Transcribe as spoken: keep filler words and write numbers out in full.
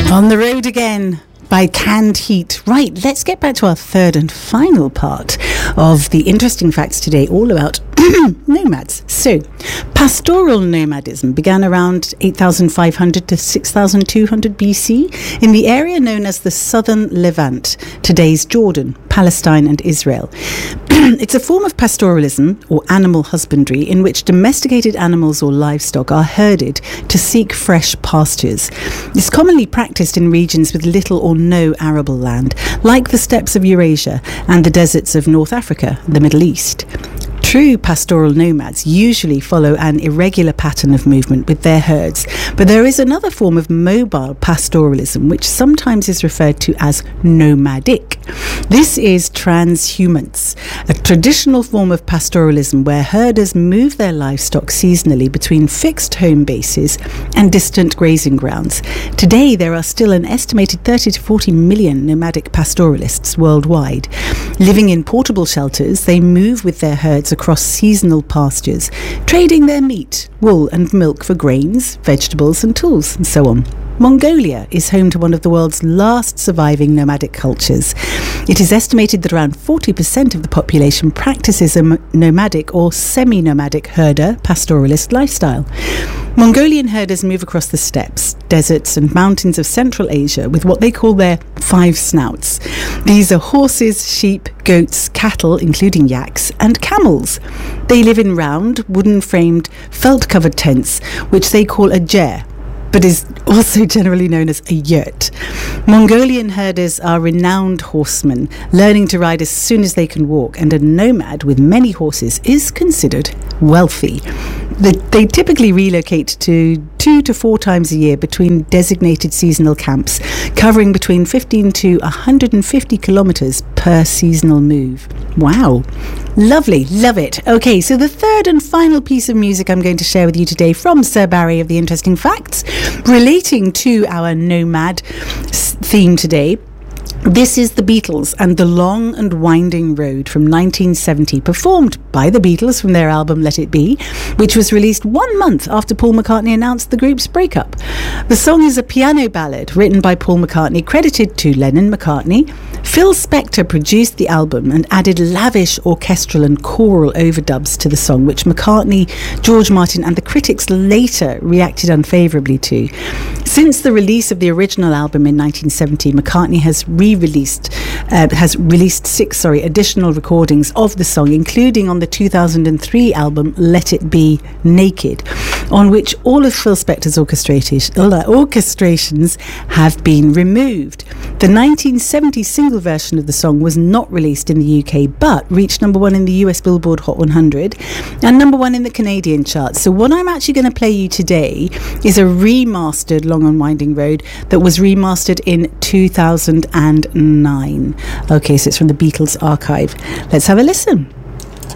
On the road again by Canned Heat. Right, let's get back to our third and final part of the interesting facts today, all about nomads. So, pastoral nomadism began around eight thousand five hundred to six thousand two hundred B C in the area known as the Southern Levant, today's Jordan, Palestine and Israel. It's a form of pastoralism or animal husbandry in which domesticated animals or livestock are herded to seek fresh pastures. It's commonly practiced in regions with little or no arable land, like the steppes of Eurasia and the deserts of North Africa and the Middle East. True pastoral nomads usually follow an irregular pattern of movement with their herds, but there is another form of mobile pastoralism which sometimes is referred to as nomadic. This is transhumance, a traditional form of pastoralism where herders move their livestock seasonally between fixed home bases and distant grazing grounds. Today there are still an estimated thirty to forty million nomadic pastoralists worldwide. Living in portable shelters, they move with their herds across seasonal pastures, trading their meat, wool and milk for grains, vegetables and tools, and so on. Mongolia is home to one of the world's last surviving nomadic cultures. It is estimated that around forty percent of the population practices a nomadic or semi-nomadic herder pastoralist lifestyle. Mongolian herders move across the steppes, deserts and mountains of Central Asia with what they call their five snouts. These are horses, sheep, goats, cattle, including yaks, and camels. They live in round, wooden-framed, felt-covered tents, which they call a ger, but is also generally known as a yurt. Mongolian herders are renowned horsemen, learning to ride as soon as they can walk, and a nomad with many horses is considered wealthy. They, they typically relocate to two to four times a year between designated seasonal camps, covering between fifteen to one hundred fifty kilometres per seasonal move. Wow. Lovely, love it. Okay, so the third and final piece of music I'm going to share with you today from Sir Barry of the Interesting Facts, relating to our nomad theme today. This is the Beatles and The Long and Winding Road from nineteen seventy, performed by the Beatles from their album Let It Be, which was released one month after Paul McCartney announced the group's breakup. The song is a piano ballad written by Paul McCartney, credited to Lennon-McCartney. Phil Spector produced the album and added lavish orchestral and choral overdubs to the song, which McCartney, George Martin and the critics later reacted unfavourably to. Since the release of the original album in nineteen seventy, McCartney has re-released uh, has released six sorry additional recordings of the song, including on the two thousand three album Let It Be Naked, on which all of Phil Spector's orchestration, all orchestrations have been removed. The nineteen seventy single version of the song was not released in the U K, but reached number one in the U S Billboard Hot one hundred and number one in the Canadian charts. So what I'm actually going to play you today is a remastered Long and Winding Road that was remastered in two thousand nine. Okay, so it's from the Beatles archive. Let's have a listen.